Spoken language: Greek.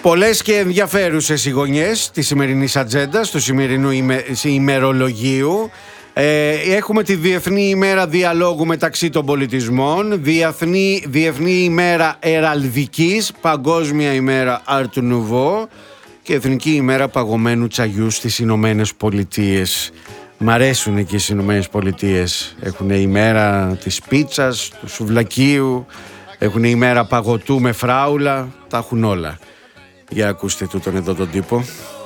Πολλές και ενδιαφέρουσες οι γωνιές της σημερινής ατζέντας, του σημερινού ημερολογίου. Έχουμε τη Διεθνή ημέρα διαλόγου μεταξύ των πολιτισμών, Διεθνή ημέρα εραλδικής, Παγκόσμια ημέρα Art Nouveau και Εθνική ημέρα παγωμένου τσαγιού στις Ηνωμένες Πολιτείες. Μ' αρέσουν και οι Ηνωμένες Πολιτείες. Έχουν ημέρα της πίτσας, του σουβλακίου, έχουν ημέρα παγωτού με φράουλα, τα έχουν όλα. Για ακούστε τούτον εδώ τον τύπο.